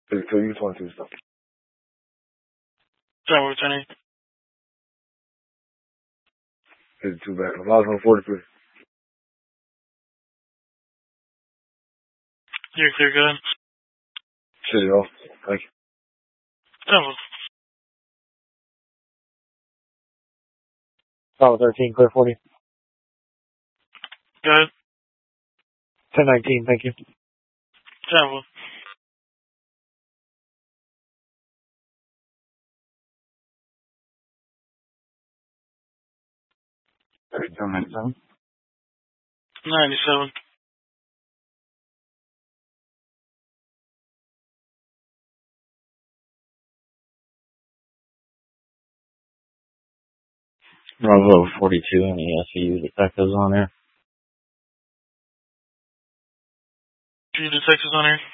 you 22 stuff. Driver returning. 52 back. I'm out on 43. You're clear, good. City off. Thank you. Driver. Bravo 13, clear 40. Good. 1019, thank you. Driver. Turn 97. 97. Bravo 42, any SVU detectives on there? Two detectives on here.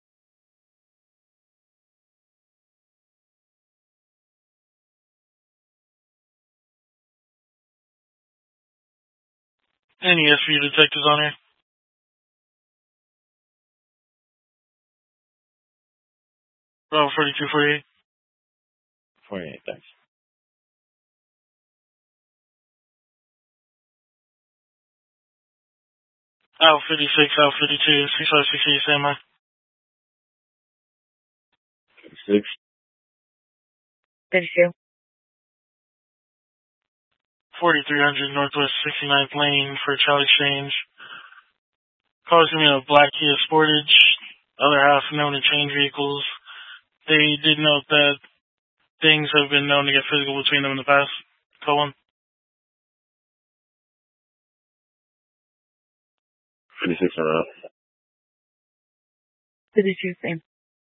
Any SVU detectives on here. Bravo 42, 48. 48, thanks. Out 56, out 52, 6568, stand by. 56. 32. 4300 Northwest 69th Lane for Charlie Exchange. Cars gonna be a black Kia Sportage. Other half known to change vehicles. They did note that things have been known to get physical between them in the past. Call one. 56 are up. 52, same.